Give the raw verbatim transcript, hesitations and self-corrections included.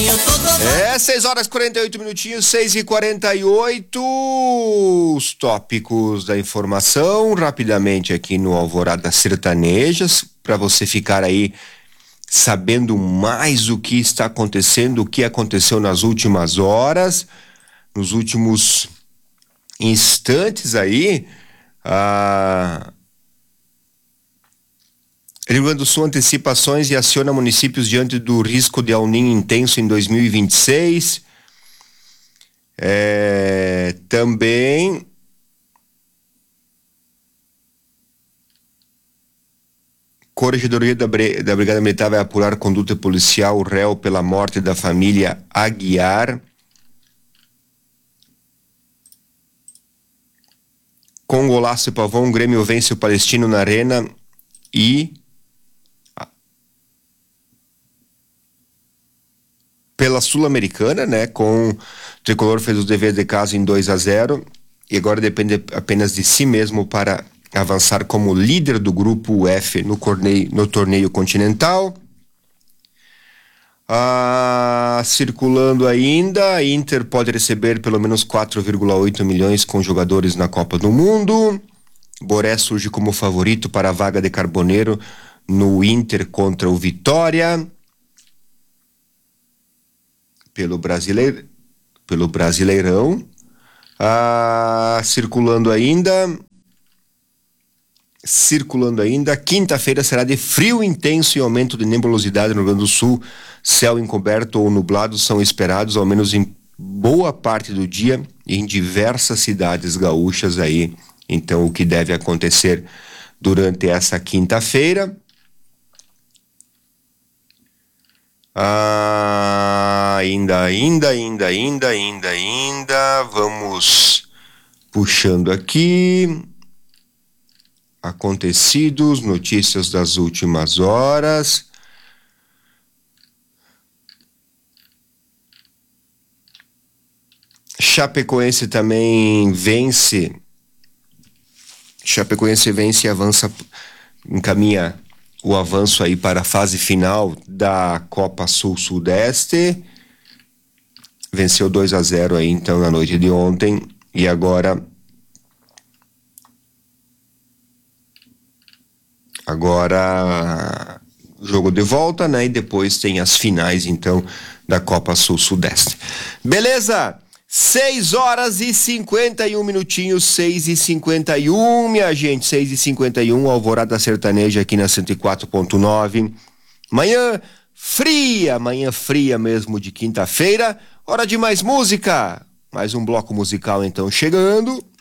É, seis horas e quarenta e oito minutinhos, seis e quarenta e oito. Os tópicos da informação, rapidamente aqui no Alvorada Sertanejas, para você ficar aí sabendo mais o que está acontecendo, o que aconteceu nas últimas horas, nos últimos instantes aí. Rio Grande do Sul antecipa ações e aciona municípios diante do risco de El Niño intenso em dois mil e vinte e seis. É, também Corregedoria da, da Brigada Militar vai apurar conduta policial réu pela morte da família Aguiar. Com golaço e pavão, o Grêmio vence o Palestino na Arena e pela Sul-Americana, né, com o Tricolor fez os deveres de casa em dois a zero e agora depende apenas de si mesmo para avançar como líder do grupo F no, corneio, no torneio continental. Ah, circulando ainda, a Inter pode receber pelo menos quatro vírgula oito milhões com jogadores na Copa do Mundo. Boré surge como favorito para a vaga de Carboneiro no Inter contra o Vitória. Pelo, brasileir, pelo Brasileirão. Ah, circulando ainda. Circulando ainda. Quinta-feira será de frio intenso e aumento de nebulosidade no Rio Grande do Sul. Céu encoberto ou nublado são esperados, ao menos em boa parte do dia, em diversas cidades gaúchas aí. Então, o que deve acontecer durante essa quinta-feira? Ah, ainda, ainda, ainda, ainda, ainda, ainda. Vamos puxando aqui. Acontecidos, notícias das últimas horas. Chapecoense também vence. Chapecoense vence e avança, encaminha o avanço aí para a fase final da Copa Sul-Sudeste. Venceu dois a zero aí então na noite de ontem e agora agora jogo de volta, né? E depois tem as finais então da Copa Sul-Sudeste. Beleza? seis horas e cinquenta e um minutinhos, seis e cinquenta e um, minha gente, seis e cinquenta e um, Alvorada Sertaneja aqui na cento e quatro ponto nove. Manhã fria, manhã fria mesmo de quinta-feira, hora de mais música. Mais um bloco musical então chegando.